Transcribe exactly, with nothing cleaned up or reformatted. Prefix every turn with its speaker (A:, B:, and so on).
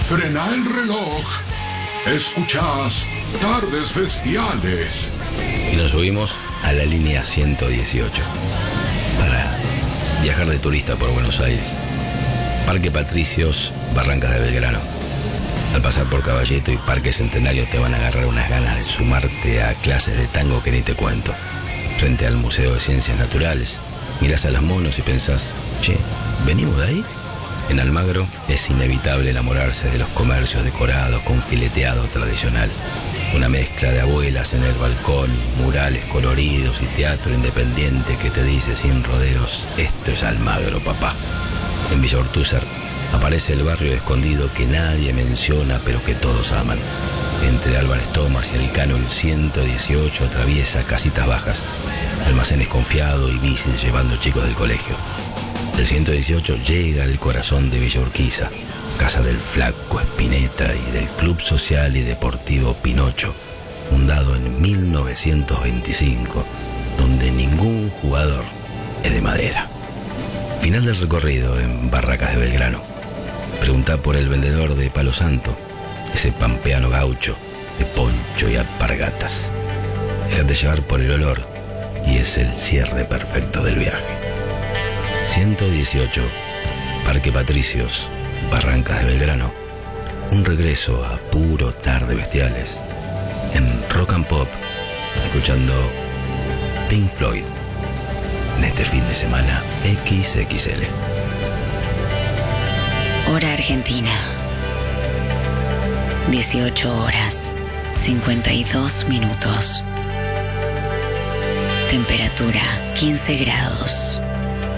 A: Frena el reloj. Escuchás Tardes Bestiales.
B: Y nos subimos a la línea ciento dieciocho para viajar de turista por Buenos Aires. Parque Patricios, Barrancas de Belgrano. Al pasar por Caballito y Parque Centenario te van a agarrar unas ganas de sumarte a clases de tango que ni te cuento. Frente al Museo de Ciencias Naturales, mirás a los monos y pensás, che, ¿venimos de ahí? En Almagro es inevitable enamorarse de los comercios decorados con fileteado tradicional. Una mezcla de abuelas en el balcón, murales coloridos y teatro independiente que te dice sin rodeos, esto es Almagro, papá. En Villa Urtúzar aparece el barrio escondido que nadie menciona pero que todos aman. Entre Álvarez Thomas y el Cano el ciento dieciocho atraviesa casitas bajas, almacenes confiados y bicis llevando chicos del colegio. El ciento dieciocho llega al corazón de Villa Urquiza, casa del Flaco Spinetta y del Club Social y Deportivo Pinocho, fundado en mil novecientos veinticinco, donde ningún jugador es de madera. Final del recorrido en Barracas de Belgrano. Preguntá por el vendedor de Palo Santo, ese pampeano gaucho de poncho y alpargatas. Déjate llevar por el olor y es el cierre perfecto del viaje. ciento dieciocho, Parque Patricios, Barrancas de Belgrano. Un regreso a puro Tarde Bestiales en Rock and Pop, escuchando Pink Floyd en este fin de semana equis equis ele.
C: Hora Argentina. dieciocho horas, cincuenta y dos minutos. Temperatura quince grados.